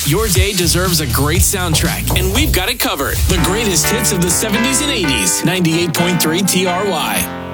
Your day deserves a great soundtrack, and we've got it covered. The greatest hits of the 70s and 80s. 98.3 TRY.